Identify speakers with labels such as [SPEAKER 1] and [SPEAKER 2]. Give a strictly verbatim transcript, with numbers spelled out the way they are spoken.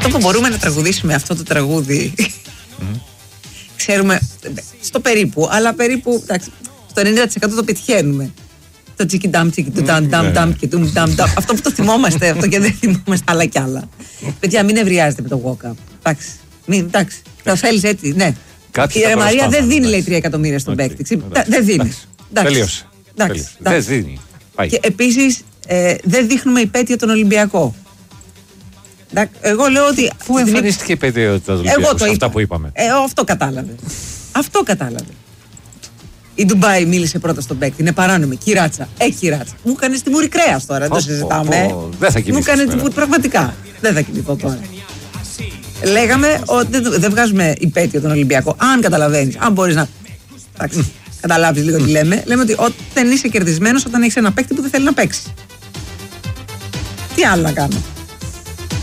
[SPEAKER 1] Αυτό που μπορούμε να τραγουδήσουμε αυτό το τραγούδι. Mm. Ξέρουμε στο περίπου, αλλά περίπου εντάξει, στο ενενήντα τοις εκατό το πετυχαίνουμε. Το τσίκι ντάμ, τσίκι του ντάμ, ντάμ, ντάμ και του ντάμ, ντάμ. Αυτό που το θυμόμαστε, αυτό και δεν θυμόμαστε άλλα κι άλλα. Παιδιά, μην ευριάζετε με το walk-up. Εντάξει. Μην, εντάξει. Το θέλει έτσι, ναι. Η Ρε Μαρία δεν δίνει, λέει, τρία εκατομμύρια στον παίκτη. Δεν δίνει.
[SPEAKER 2] Τελείωσε. Δεν δίνει.
[SPEAKER 1] Και επίσης δεν δείχνουμε υπέτειο τον Ολυμπιακό. Εγώ λέω ότι.
[SPEAKER 2] Πού εμφανίστηκε η υπέτειο του Ολυμπιακού, αυτά που είπαμε.
[SPEAKER 1] Αυτό κατάλαβε. Αυτό κατάλαβε. Η Ντουμπάι μίλησε πρώτα στον παίκτη. Είναι παράνομη. Κυράτσα. Ε, κυράτσα. Μου έκανε τη μουρή κρέας τώρα. Δεν το συζητάμε.
[SPEAKER 2] Δεν θα κοιμηθώ.
[SPEAKER 1] Μου έκανε τη μουρή. Πραγματικά. Δεν θα κοιμηθώ τώρα. Λέγαμε ότι δεν βγάζουμε υπέτειο τον Ολυμπιακό. Αν καταλαβαίνει, αν μπορεί να. Εντάξει, καταλάβει λίγο τι λέμε. Λέμε ότι όταν είσαι κερδισμένο, όταν έχει ένα παίκτη που δεν θέλει να παίξει. Τι άλλο να κάνω.